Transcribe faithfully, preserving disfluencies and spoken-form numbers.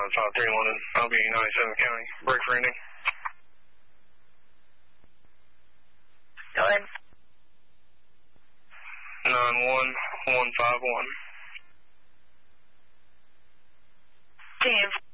nine five three London. I'll be ninety-seven County. Break for ending. Go ahead. nine one one five one. Team.